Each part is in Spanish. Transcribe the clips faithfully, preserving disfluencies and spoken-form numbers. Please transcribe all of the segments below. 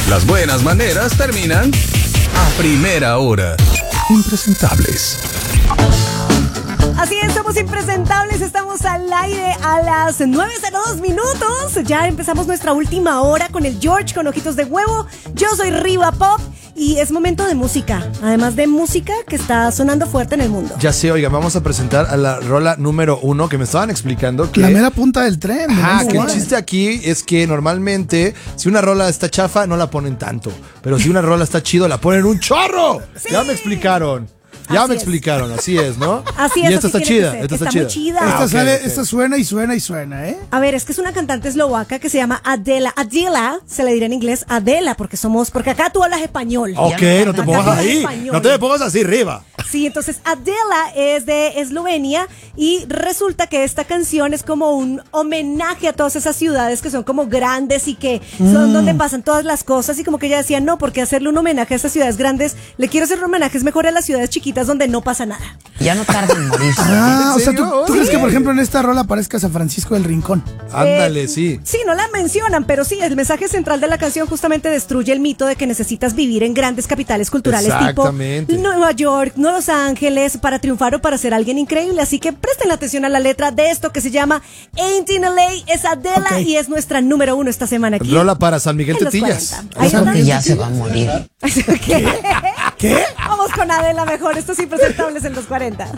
Las buenas maneras terminan a primera hora. Impresentables. Así es, somos impresentables, estamos al aire a las nueve cero dos minutos. Ya empezamos nuestra última hora con el George con ojitos de huevo. Yo soy Riva Pop y es momento de música. Además de música que está sonando fuerte en el mundo. Ya sé, oiga, vamos a presentar a la rola número uno que me estaban explicando que... La mera punta del tren. Ajá, que el chiste aquí es que normalmente si una rola está chafa no la ponen tanto, pero si una rola está chido la ponen un chorro. Sí. Ya me explicaron. Ya Así me es. explicaron, así es, ¿no? Así y es. esta así está chida, ser. esta está, está chida. muy chida. Esta, Ah, okay, sale, okay. esta suena y suena y suena, ¿eh? A ver, es que es una cantante eslovaca que se llama Adela. Adela, se le dirá en inglés Adela, porque somos, porque acá tú hablas español. Ok, no te Acá pongas tú hablas ahí. español. No te pongas así, Riva. Sí, entonces Adela es de Eslovenia y resulta que esta canción es como un homenaje a todas esas ciudades que son como grandes y que son Mm. donde pasan todas las cosas y como que ella decía, no, porque hacerle un homenaje a esas ciudades grandes, le quiero hacer un homenaje, es mejor a las ciudades chiquitas donde no pasa nada. Ya no tarda en morirse. Ah, o sea, ¿tú, serio? tú crees Sí. que, por ejemplo, en esta rola aparezca San Francisco del Rincón? Ándale, Eh, sí. Sí, no la mencionan, pero sí, el mensaje central de la canción justamente destruye el mito de que necesitas vivir en grandes capitales culturales Exactamente. tipo Nueva York, no Los Ángeles, para triunfar o para ser alguien increíble. Así que presten atención a la letra de esto que se llama Ain't in L A, es Adela Ok. y es nuestra número uno esta semana aquí. Rola para San Miguel en los Tetillas. cuarenta. Ahí Eso está. que ya se va a morir. ¿Qué? ¿Qué? Vamos con Adela mejor, estos impresentables en los cuarenta.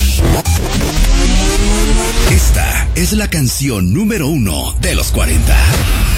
Esta es la canción número uno de los cuarenta.